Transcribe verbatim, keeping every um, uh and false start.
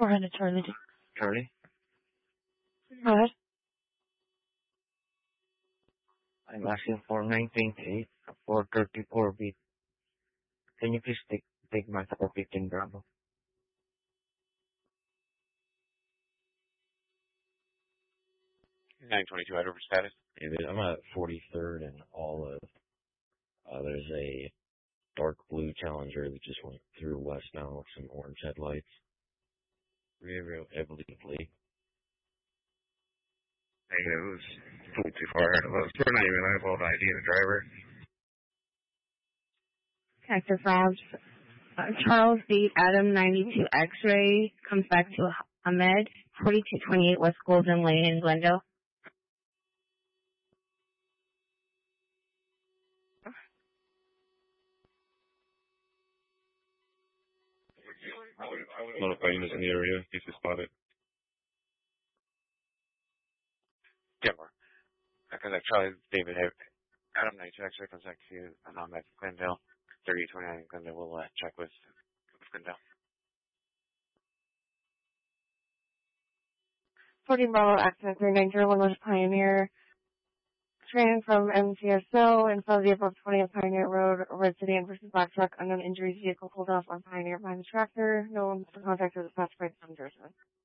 four hundred Charlie. Charlie? Go ahead. I'm asking for nineteen eight for thirty-four bit. Can you please take, take my four fifteen Bravo? nine twenty-two out over status. David, I'm at forty-third and olive. Uh, there's a dark blue Challenger that just went through west now with some orange headlights. Rear real heavily complete. Negative, it was pulled too far. It was we're not even able to I D the driver. Cactus Labs. Uh, Charles D. Adam ninety-two X-ray comes back to Ahmed, forty-two twenty-eight West Golden Lane in Glendale. Notifying us in the area in case they spot it. Denver. Because like Charlie, David, Adam ninety-two X-ray comes back to you, and I'm at Glendale. thirty twenty-nine Glendale. We'll uh, check with, with Glendale. fourteen Bravo accent three nine zero one West Pioneer. Training from M C S O in front of the above twenty of Pioneer Road, red sedan versus black truck, unknown injuries, vehicle pulled off on Pioneer behind the tractor. No one to contact with the fast break from Jersey.